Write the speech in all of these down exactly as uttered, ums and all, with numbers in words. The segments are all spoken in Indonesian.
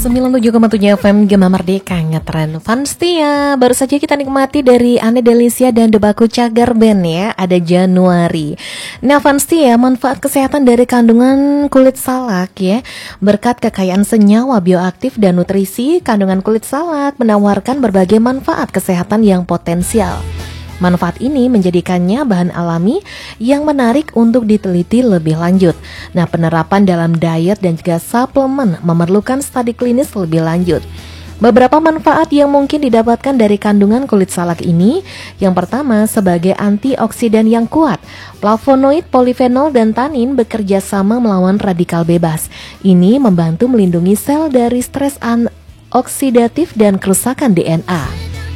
sembilan puluh tujuh koma tujuh F M Gema Merdeka ngetren Vanstia. Baru saja kita nikmati dari Ane Delisia dan Debaku Cagar Band ya. Ada Januari. Nah Vanstia, manfaat kesehatan dari kandungan kulit salak ya. Berkat kekayaan senyawa bioaktif dan nutrisi, kandungan kulit salak menawarkan berbagai manfaat kesehatan yang potensial. Manfaat ini menjadikannya bahan alami yang menarik untuk diteliti lebih lanjut. Nah, penerapan dalam diet dan juga suplemen memerlukan studi klinis lebih lanjut. Beberapa manfaat yang mungkin didapatkan dari kandungan kulit salak ini, yang pertama sebagai antioksidan yang kuat. Flavonoid, polifenol, dan tanin bekerja sama melawan radikal bebas. Ini membantu melindungi sel dari stres oksidatif dan kerusakan D N A.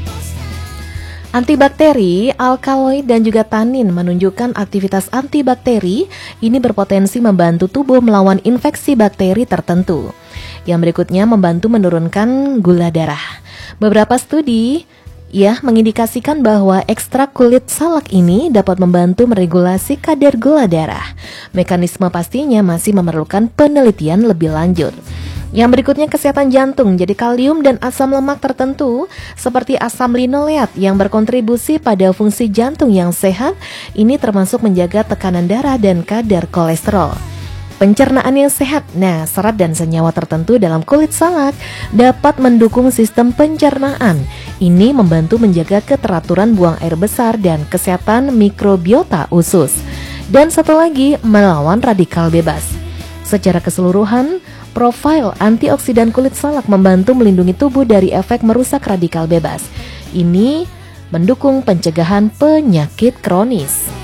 Antibakteri, alkaloid, dan juga tanin menunjukkan aktivitas antibakteri. Ini berpotensi membantu tubuh melawan infeksi bakteri tertentu. Yang berikutnya membantu menurunkan gula darah. Beberapa studi ya mengindikasikan bahwa ekstrak kulit salak ini dapat membantu meregulasi kadar gula darah. Mekanisme pastinya masih memerlukan penelitian lebih lanjut. Yang berikutnya kesehatan jantung. Jadi kalium dan asam lemak tertentu seperti asam linoleat yang berkontribusi pada fungsi jantung yang sehat. Ini termasuk menjaga tekanan darah dan kadar kolesterol. Pencernaan yang sehat. Nah, serat dan senyawa tertentu dalam kulit salak dapat mendukung sistem pencernaan. Ini membantu menjaga keteraturan buang air besar dan kesehatan mikrobiota usus. Dan satu lagi, melawan radikal bebas. Secara keseluruhan, profil antioksidan kulit salak membantu melindungi tubuh dari efek merusak radikal bebas. Ini mendukung pencegahan penyakit kronis.